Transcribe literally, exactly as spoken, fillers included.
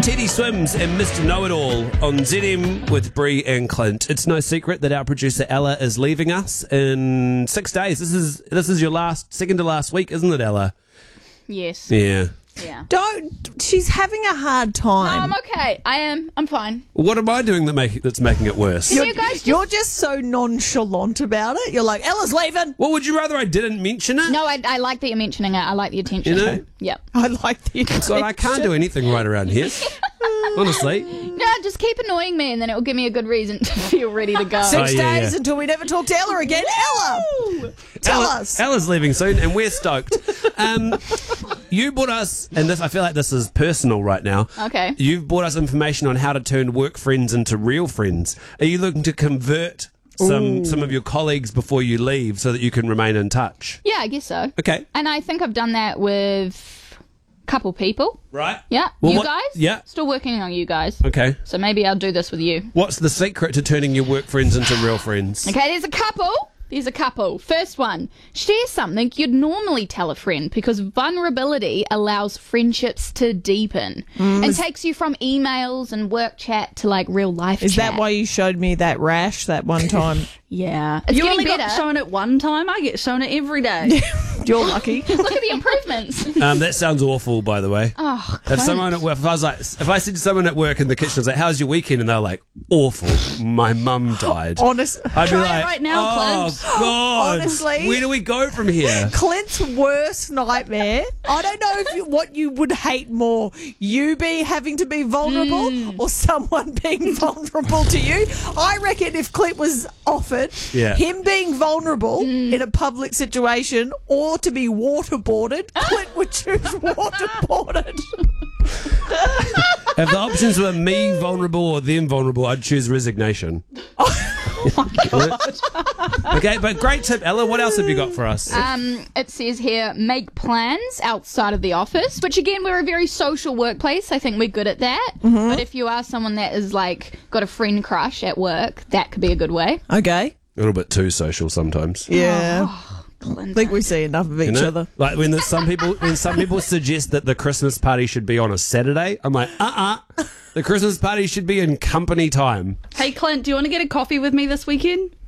Teddy Swims and Mister Know-It-All on Z M with Bree and Clint. It's no secret that our producer Ella is leaving us in six days. This is this is your last, second to last week, isn't it, Ella? Yes. Yeah. Yeah. Don't. She's having a hard time. No, I'm okay. I am. I'm fine. What am I doing that make that's making it worse? You're, you guys just... You're just so nonchalant about it. You're like, Ella's leaving. What would you rather I didn't mention it? No, I, I like that you're mentioning it. I like the attention. You know? Yep. I like the attention. God, I can't do anything right around here. Honestly. No, just keep annoying me and then it will give me a good reason to feel ready to go. Six Oh, yeah, days yeah. until we never talk to Ella again. Ella! Tell Ella, us. Ella's leaving soon, and we're stoked. Um, you brought us, and this I feel like this is personal right now. Okay. You've brought us information on how to turn work friends into real friends. Are you looking to convert some Ooh. some of your colleagues before you leave so that you can remain in touch? Yeah, I guess so. Okay. And I think I've done that with a couple people. Right. Yeah. Well, you what- guys? yeah. Still working on you guys. Okay. So maybe I'll do this with you. What's the secret to turning your work friends into real friends? Okay, there's a couple. There's a couple. First one, share something you'd normally tell a friend because vulnerability allows friendships to deepen. Mm. It takes you from emails and work chat to like real life Is chat. that why you showed me that rash that one time? Yeah. It's You getting only better. got shown it one time. I get shown it every day. You're lucky. Look at the improvements. Um, that sounds awful, by the way. Oh, If someone at work, if I was like, if I said to someone at work in the kitchen, I was like, "How's your weekend?" and they're like, "Awful. My mum died." Honest. I'd be Try it like, right now, "Oh Clint." God, Honestly. where do we go from here?" Clint's worst nightmare. I don't know if you, what you would hate more, you be having to be vulnerable Mm. or someone being vulnerable to you. I reckon if Clint was offered Yeah. him being vulnerable in a public situation or to be waterboarded, Clint would choose waterboarded. If the options were me vulnerable or them vulnerable, I'd choose resignation. Okay, but great tip, Ella. What else have you got for us? Um, it says here, make plans outside of the office, which again, we're a very social workplace. I think we're good at that. Mm-hmm. But if you are someone that is like got a friend crush at work, that could be a good way. Okay. A little bit too social sometimes. Yeah. Clinton. I think we see enough of each You know? other. Like when there's some people, when some people suggest that the Christmas party should be on a Saturday, I'm like, uh-uh. The Christmas party should be in company time. Hey, Clint, do you want to get a coffee with me this weekend?